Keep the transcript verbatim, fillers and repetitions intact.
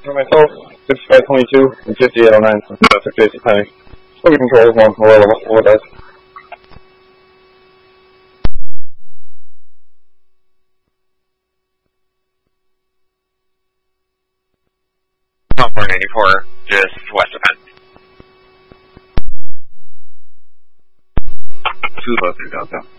For myself, fifty-five twenty-two and fifty-eight oh nine, so that's a fifty penny. Still controls one for lower level four dice. California eighty-four, just west of it. Two buses downtown.